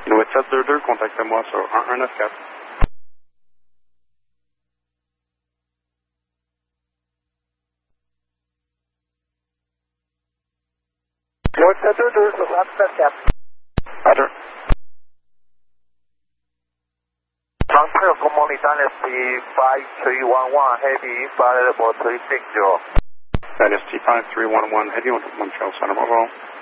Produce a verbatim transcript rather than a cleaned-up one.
Louis sept deux deux, contactez-moi sur un un neuf quatre. Louis sept deux deux, soixante-neuf quatre. Roger. Transfer comunitaire S T five three one one, heavy infrared level three six zero. That is T five three one one, heavy, Montreal Center Mobile.